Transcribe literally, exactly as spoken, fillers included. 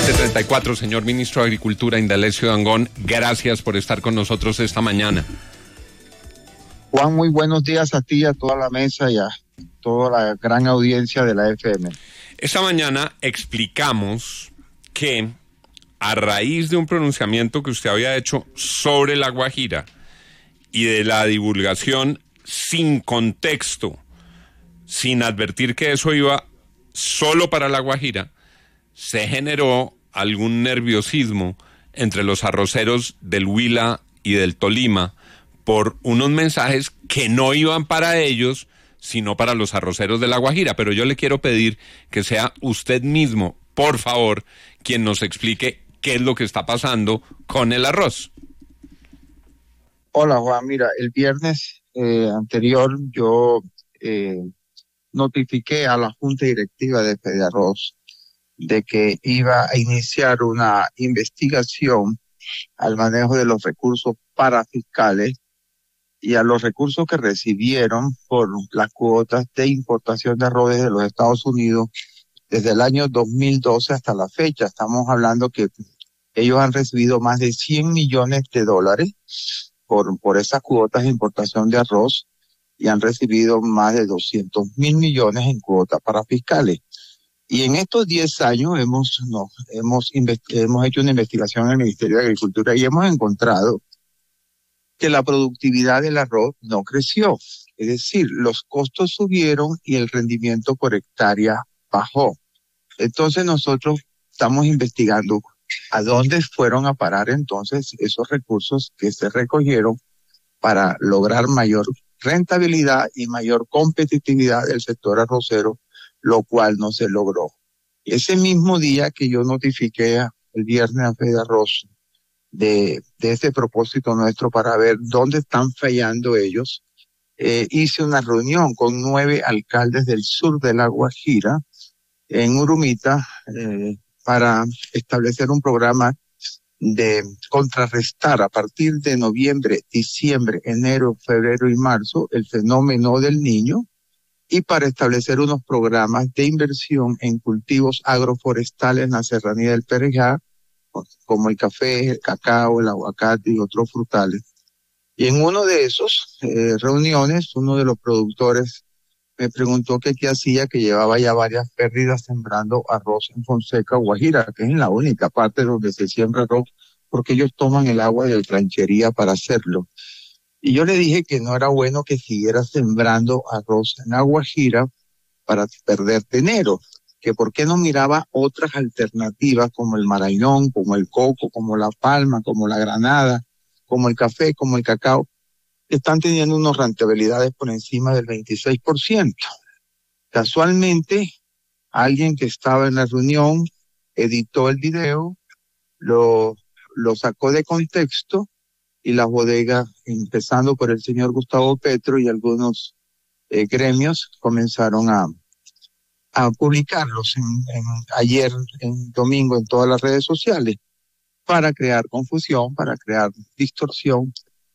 siete treinta y cuatro, señor Ministro de Agricultura, Indalecio Dangond, gracias por estar con nosotros esta mañana. Juan, muy buenos días a ti, a toda la mesa y a toda la gran audiencia de la F M. Esta mañana explicamos que a raíz de un pronunciamiento que usted había hecho sobre La Guajira y de la divulgación sin contexto, sin advertir que eso iba solo para La Guajira, se generó algún nerviosismo entre los arroceros del Huila y del Tolima por unos mensajes que no iban para ellos, sino para los arroceros de La Guajira. Pero yo le quiero pedir que sea usted mismo, por favor, quien nos explique qué es lo que está pasando con el arroz. Hola, Juan. Mira, el viernes eh, anterior yo eh, notifiqué a la Junta Directiva de Fedearroz de que iba a iniciar una investigación al manejo de los recursos parafiscales y a los recursos que recibieron por las cuotas de importación de arroz desde los Estados Unidos desde el año dos mil doce hasta la fecha. Estamos hablando que ellos han recibido más de cien millones de dólares por, por esas cuotas de importación de arroz y han recibido más de doscientos mil millones en cuotas parafiscales. Y en estos diez años hemos, no, hemos, hemos hecho una investigación en el Ministerio de Agricultura y hemos encontrado que la productividad del arroz no creció. Es decir, los costos subieron y el rendimiento por hectárea bajó. Entonces nosotros estamos investigando a dónde fueron a parar entonces esos recursos que se recogieron para lograr mayor rentabilidad y mayor competitividad del sector arrocero, lo cual no se logró. Ese mismo día que yo notifiqué el viernes a Fedearroz de, de este propósito nuestro para ver dónde están fallando ellos, eh, hice una reunión con nueve alcaldes del sur de La Guajira en Urumita eh, para establecer un programa de contrarrestar a partir de noviembre, diciembre, enero, febrero y marzo el fenómeno del Niño y para establecer unos programas de inversión en cultivos agroforestales en la serranía del Perijá, como el café, el cacao, el aguacate y otros frutales. Y en uno de esos eh, reuniones, uno de los productores me preguntó que qué hacía, que llevaba ya varias pérdidas sembrando arroz en Fonseca, Guajira, que es la única parte donde se siembra arroz, porque ellos toman el agua de tranchería para hacerlo. Y yo le dije que no era bueno que siguiera sembrando arroz en La Guajira para perder dinero, que por qué no miraba otras alternativas como el marañón, como el coco, como la palma, como la granada, como el café, como el cacao, que están teniendo unas rentabilidades por encima del veintiséis por ciento. Casualmente, alguien que estaba en la reunión editó el video, lo, lo sacó de contexto y las bodegas, empezando por el señor Gustavo Petro y algunos eh, gremios, comenzaron a, a publicarlos en, en, ayer, en domingo, en todas las redes sociales, para crear confusión, para crear distorsión